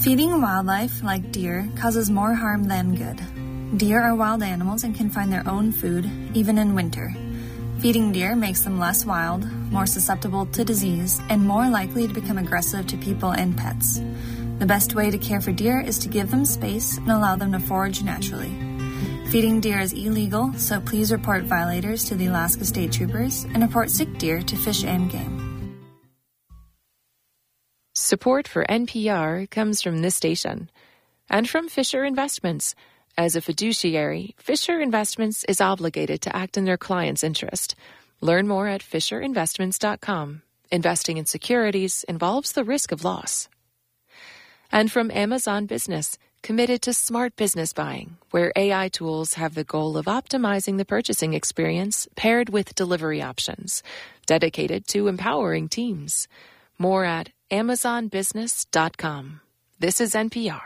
Feeding wildlife, like deer, causes more harm than good. Deer are wild animals and can find their own food, even in winter. Feeding deer makes them less wild, more susceptible to disease, and more likely to become aggressive to people and pets. The best way to care for deer is to give them space and allow them to forage naturally. Feeding deer is illegal, so please report violators to the Alaska State Troopers and report sick deer to Fish and Game. Support for NPR comes from this station and from Fisher Investments. As a fiduciary, Fisher Investments is obligated to act in their client's interest. Learn more at fisherinvestments.com. Investing in securities involves the risk of loss. And from Amazon Business, committed to smart business buying, where AI tools have the goal of optimizing the purchasing experience paired with delivery options, dedicated to empowering teams. More at amazonbusiness.com. This is NPR.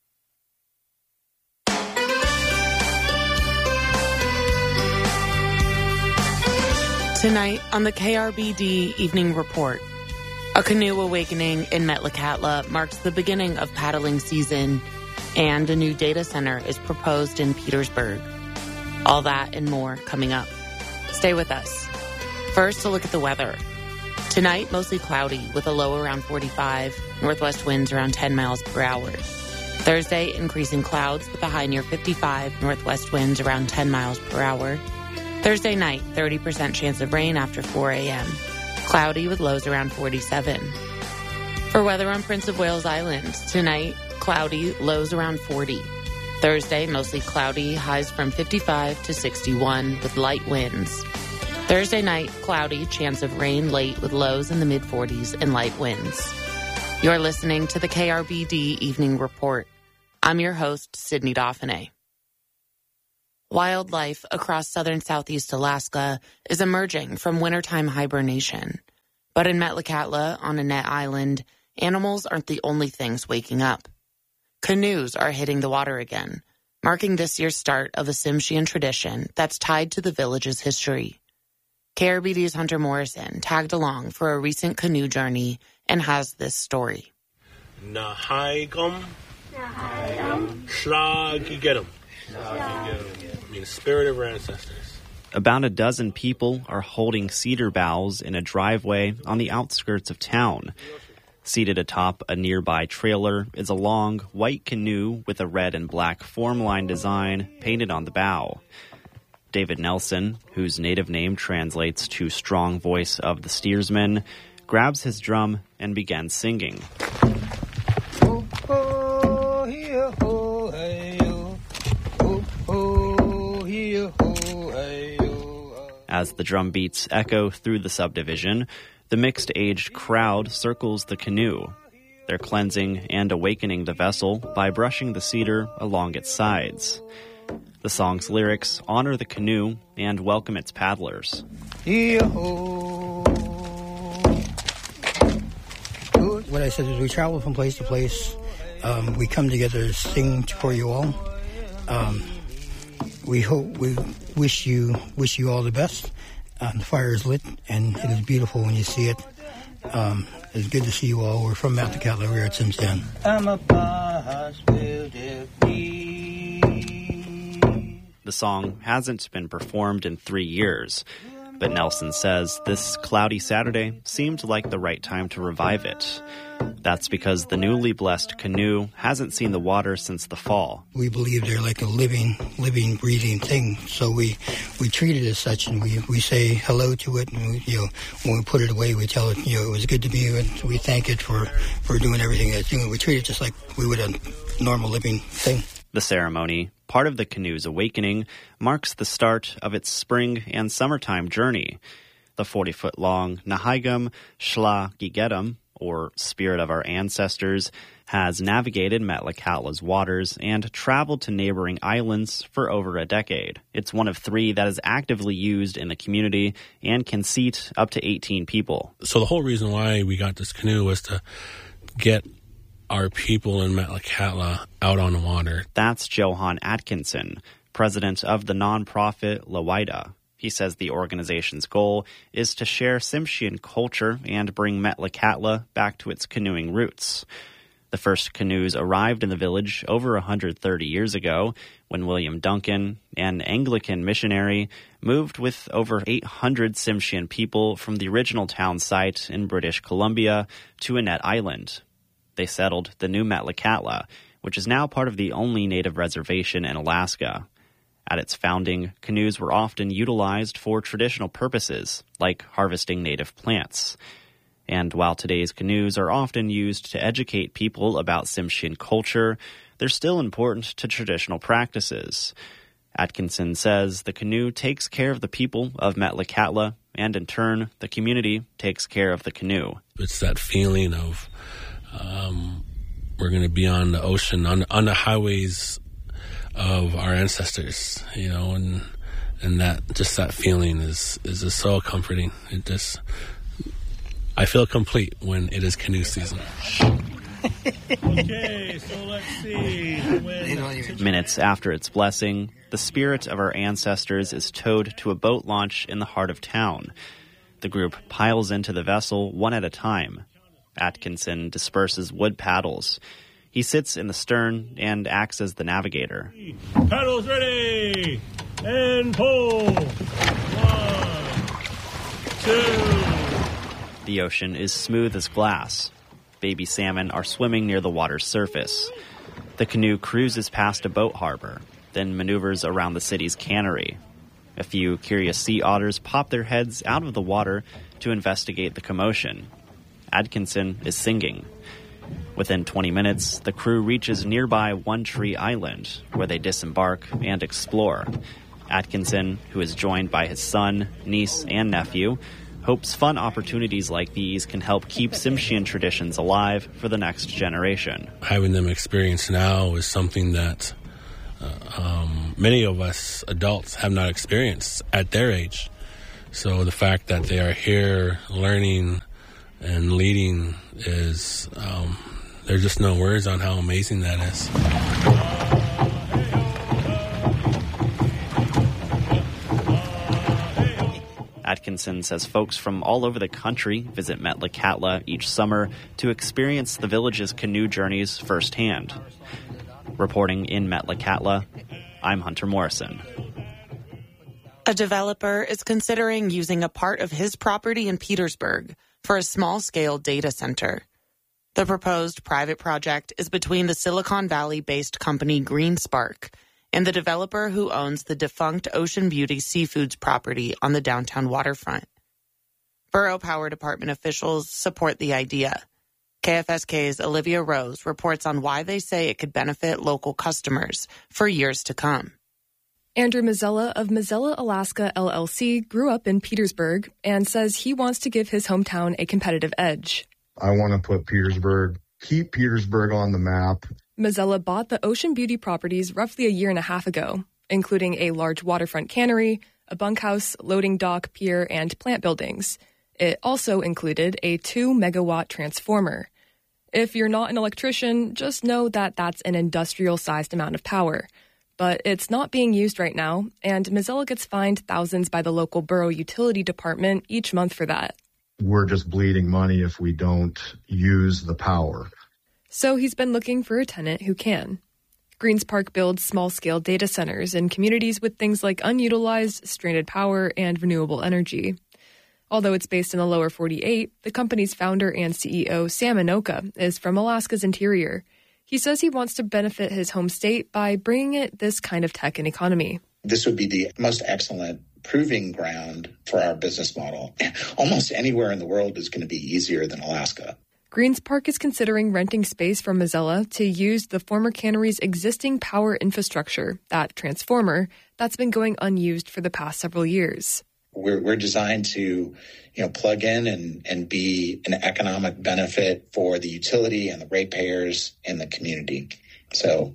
Tonight on the KRBD Evening Report, a canoe awakening in Metlakatla marks the beginning of paddling season, and a new data center is proposed in Petersburg. All that and more coming up. Stay with us. First, a look at the weather. Tonight, mostly cloudy with a low around 45, northwest winds around 10 miles per hour. Thursday, increasing clouds with a high near 55, northwest winds around 10 miles per hour. Thursday night, 30% chance of rain after 4 a.m. Cloudy with lows around 47. For weather on Prince of Wales Island, tonight, cloudy, lows around 40. Thursday, mostly cloudy, highs from 55 to 61 with light winds. Thursday night, cloudy, chance of rain late with lows in the mid-40s and light winds. You're listening to the KRBD Evening Report. I'm your host, Sydney Dauphiné. Wildlife across southern southeast Alaska is emerging from wintertime hibernation. But in Metlakatla, on Annette Island, animals aren't the only things waking up. Canoes are hitting the water again, marking this year's start of a Tsimshian tradition that's tied to the village's history. KRBD's Hunter Morrison tagged along for a recent canoe journey and has this story. Nahaigum, Shlagigetum. I mean, the spirit of our ancestors. About a dozen people are holding cedar boughs in a driveway on the outskirts of town. Seated atop a nearby trailer is a long, white canoe with a red and black form-line design painted on the bow. David Nelson, whose native name translates to strong voice of the steersman, grabs his drum and begins singing. As the drum beats echo through the subdivision, the mixed-aged crowd circles the canoe. They're cleansing and awakening the vessel by brushing the cedar along its sides. The song's lyrics honor the canoe and welcome its paddlers. What I said is we travel from place to place. We come together to sing for you all. We wish you all the best. The fire is lit, and it is beautiful when you see it. It's good to see you all. We're from Metlakatla. We're at Tsimshian. The song hasn't been performed in 3 years, but Nelson says this cloudy Saturday seemed like the right time to revive it. That's because the newly blessed canoe hasn't seen the water since the fall. We believe they're like a living, breathing thing. So we treat it as such, and we say hello to it. And when we put it away, we tell it, it was good to be here. And we thank it for doing everything it's doing. We treat it just like we would a normal living thing. The ceremony, part of the canoe's awakening, marks the start of its spring and summertime journey. The 40-foot-long Nahaigum Shlagigetum, or Spirit of Our Ancestors, has navigated Metlakatla's waters and traveled to neighboring islands for over a decade. It's one of 3 that is actively used in the community and can seat up to 18 people. So the whole reason why we got this canoe was to get our people in Metlakatla out on the water. That's Johan Atkinson, president of the nonprofit Lawida. He says the organization's goal is to share Tsimshian culture and bring Metlakatla back to its canoeing roots. The first canoes arrived in the village over 130 years ago when William Duncan, an Anglican missionary, moved with over 800 Tsimshian people from the original town site in British Columbia to Annette Island. They settled the new Metlakatla, which is now part of the only native reservation in Alaska. At its founding, canoes were often utilized for traditional purposes, like harvesting native plants. And while today's canoes are often used to educate people about Tsimshian culture, they're still important to traditional practices. Atkinson says the canoe takes care of the people of Metlakatla, and in turn, the community takes care of the canoe. It's that feeling of we're going to be on the ocean, on the highways of our ancestors, and that just that feeling is just so comforting. I feel complete when it is canoe season. Okay, so let's see. Minutes after its blessing, the spirit of our ancestors is towed to a boat launch in the heart of town. The group piles into the vessel one at a time. Atkinson disperses wood paddles. He sits in the stern and acts as the navigator. Paddles ready! And pull! 1, 2... The ocean is smooth as glass. Baby salmon are swimming near the water's surface. The canoe cruises past a boat harbor, then maneuvers around the city's cannery. A few curious sea otters pop their heads out of the water to investigate the commotion. Atkinson is singing. Within 20 minutes, the crew reaches nearby One Tree Island, where they disembark and explore. Atkinson, who is joined by his son, niece, and nephew, hopes fun opportunities like these can help keep Tsimshian traditions alive for the next generation. Having them experience now is something that many of us adults have not experienced at their age. So the fact that they are here learning and leading is, there's just no words on how amazing that is. Atkinson says folks from all over the country visit Metlakatla each summer to experience the village's canoe journeys firsthand. Reporting in Metlakatla, I'm Hunter Morrison. A developer is considering using a part of his property in Petersburg for a small-scale data center. The proposed private project is between the Silicon Valley-based company GreenSpark and the developer who owns the defunct Ocean Beauty Seafoods property on the downtown waterfront. Borough Power Department officials support the idea. KFSK's Olivia Rose reports on why they say it could benefit local customers for years to come. Andrew Mazzella of Mazzella Alaska LLC grew up in Petersburg and says he wants to give his hometown a competitive edge. I want to put keep Petersburg on the map. Mazzella bought the Ocean Beauty properties roughly a year and a half ago, including a large waterfront cannery, a bunkhouse, loading dock, pier, and plant buildings. It also included a 2-megawatt transformer. If you're not an electrician, just know that that's an industrial-sized amount of power. But it's not being used right now, and Mazzella gets fined thousands by the local borough utility department each month for that. We're just bleeding money if we don't use the power. So he's been looking for a tenant who can. GreenSpark builds small-scale data centers in communities with things like unutilized, stranded power, and renewable energy. Although it's based in the lower 48, the company's founder and CEO, Sam Anoka, is from Alaska's interior. He says he wants to benefit his home state by bringing it this kind of tech and economy. This would be the most excellent proving ground for our business model. Almost anywhere in the world is going to be easier than Alaska. GreenSpark is considering renting space from Mazzella to use the former cannery's existing power infrastructure, that transformer, that's been going unused for the past several years. We're designed to, plug in and be an economic benefit for the utility and the ratepayers and the community. So,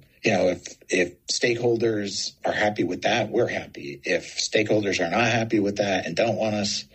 if stakeholders are happy with that, we're happy. If stakeholders are not happy with that and don't want us,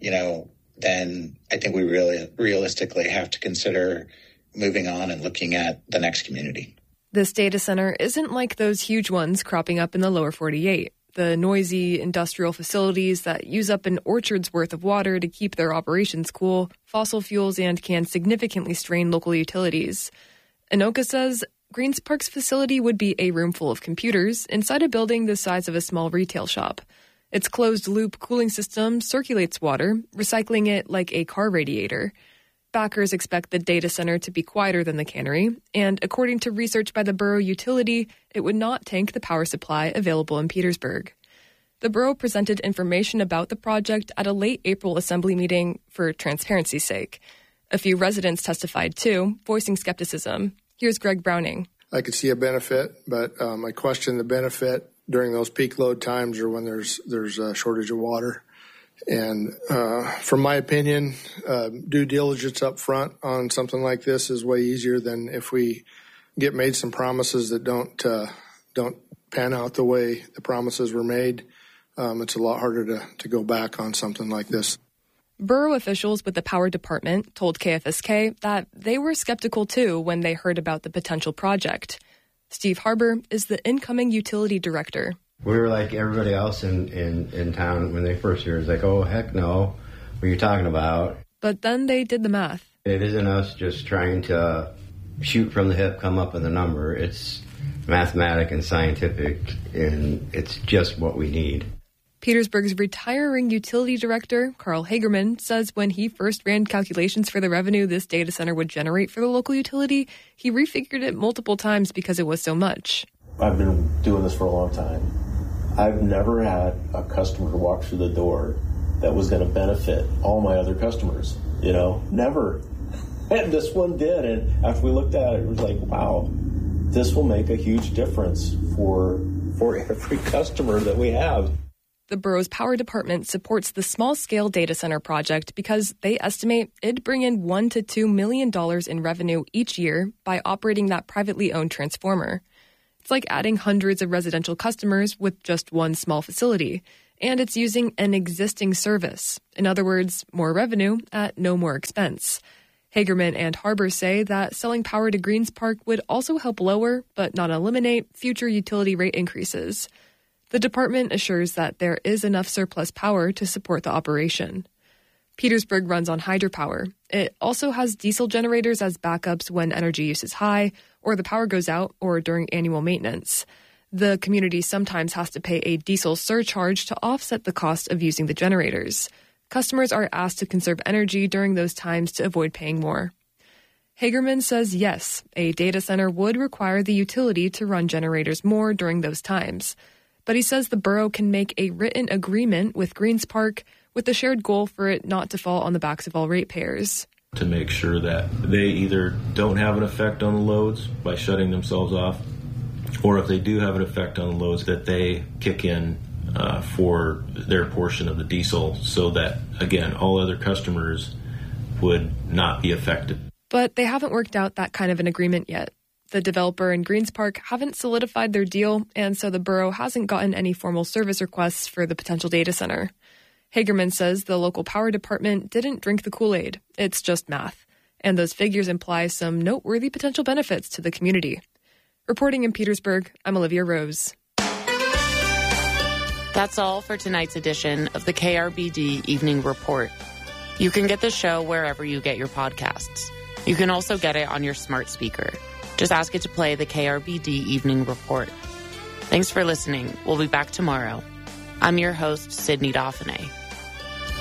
then I think we really realistically have to consider moving on and looking at the next community. This data center isn't like those huge ones cropping up in the lower 48. The noisy industrial facilities that use up an orchard's worth of water to keep their operations cool, fossil fuels, and can significantly strain local utilities. Anoka says Greens Park's facility would be a room full of computers inside a building the size of a small retail shop. Its closed-loop cooling system circulates water, recycling it like a car radiator. Backers expect the data center to be quieter than the cannery, and according to research by the borough utility, it would not tank the power supply available in Petersburg. The borough presented information about the project at a late April assembly meeting for transparency's sake. A few residents testified too, voicing skepticism. Here's Greg Browning. I could see a benefit, but I question the benefit during those peak load times or when there's a shortage of water. And from my opinion, due diligence up front on something like this is way easier than if we get made some promises that don't pan out the way the promises were made. It's a lot harder to go back on something like this. Borough officials with the power department told KFSK that they were skeptical too when they heard about the potential project. Steve Harbor is the incoming utility director. We were like everybody else in town when they first heard it. It's like, oh, heck no, what are you talking about? But then they did the math. It isn't us just trying to shoot from the hip, come up with a number. It's mathematic and scientific, and it's just what we need. Petersburg's retiring utility director, Carl Hagerman, says when he first ran calculations for the revenue this data center would generate for the local utility, he refigured it multiple times because it was so much. I've been doing this for a long time. I've never had a customer walk through the door that was going to benefit all my other customers, never. And this one did, and after we looked at it, it was like, wow, this will make a huge difference for every customer that we have. The borough's power department supports the small-scale data center project because they estimate it'd bring in $1 to $2 million in revenue each year by operating that privately owned transformer. It's like adding hundreds of residential customers with just one small facility, and it's using an existing service. In other words, more revenue at no more expense. Hagerman and Harbor say that selling power to Greens Park would also help lower, but not eliminate, future utility rate increases. The department assures that there is enough surplus power to support the operation. Petersburg runs on hydropower. It also has diesel generators as backups when energy use is high, or the power goes out, or during annual maintenance. The community sometimes has to pay a diesel surcharge to offset the cost of using the generators. Customers are asked to conserve energy during those times to avoid paying more. Hagerman says yes, a data center would require the utility to run generators more during those times. But he says the borough can make a written agreement with Greens Park with the shared goal for it not to fall on the backs of all ratepayers. To make sure that they either don't have an effect on the loads by shutting themselves off, or if they do have an effect on the loads, that they kick in for their portion of the diesel so that, again, all other customers would not be affected. But they haven't worked out that kind of an agreement yet. The developer and Greens Park haven't solidified their deal, and so the borough hasn't gotten any formal service requests for the potential data center. Hagerman says the local power department didn't drink the Kool-Aid. It's just math. And those figures imply some noteworthy potential benefits to the community. Reporting in Petersburg, I'm Olivia Rose. That's all for tonight's edition of the KRBD Evening Report. You can get the show wherever you get your podcasts. You can also get it on your smart speaker. Just ask it to play the KRBD Evening Report. Thanks for listening. We'll be back tomorrow. I'm your host, Sydney Dauphiné.